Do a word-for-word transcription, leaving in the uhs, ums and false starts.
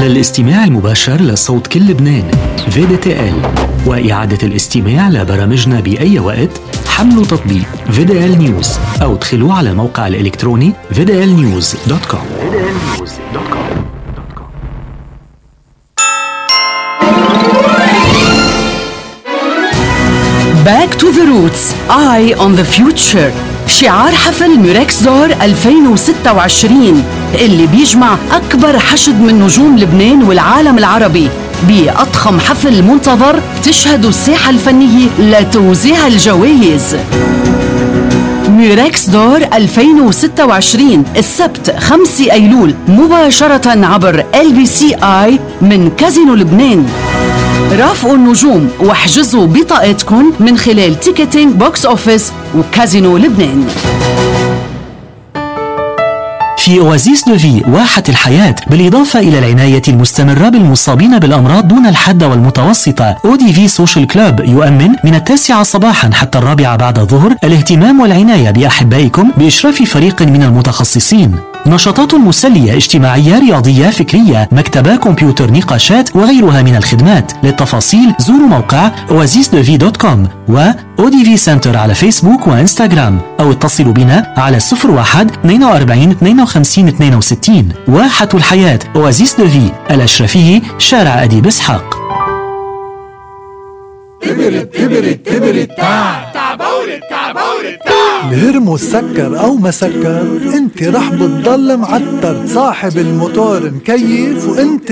الاستماع المباشر لصوت كل لبنان في دي تي إل، وإعادة الاستماع لبرامجنا بأي وقت حملوا تطبيق في دي إل نيوز أو ادخلوا على الموقع الإلكتروني في دي إل نيوز دوت كوم. Back to the Roots, Eye on the Future، شعار حفل ميركس دور ألفين وستة وعشرين اللي بيجمع أكبر حشد من نجوم لبنان والعالم العربي بأضخم حفل منتظر تشهد الساحة الفنية لتوزيع الجوائز. ميركس دور ألفين وستة وعشرين السبت خمسة أيلول مباشرة عبر إل بي سي آي من كازينو لبنان. رافقوا النجوم واحجزوا بطاقتكم من خلال تيكتينج بوكس أوفيس وكازينو لبنان. في أوازيس دو في واحة الحياة، بالإضافة إلى العناية المستمرة بالمصابين بالأمراض دون الحد والمتوسطة، أو دي في سوشيال كلوب يؤمن من التاسعة صباحا حتى الرابعة بعد الظهر الاهتمام والعناية بأحبائكم بإشراف فريق من المتخصصين. نشاطات مسلية اجتماعية رياضية فكرية، مكتبة كمبيوتر نقاشات وغيرها من الخدمات. للتفاصيل زوروا موقع oasis de vie دوت كوم و أو دي في سنتر على فيسبوك وإنستغرام، أو اتصلوا بنا على صفر واحد اثنين وأربعين اثنين وخمسين اثنين وستين. واحة الحياة أوازيس دو في، الأشرفية، شارع أديب إسحاق. كبرت كبرت كبرت تعب تعبولت تعبولت تعب. الهرمو سكر او ما سكر، انت رح بتضل معتر، صاحب الموتور مكيف وانت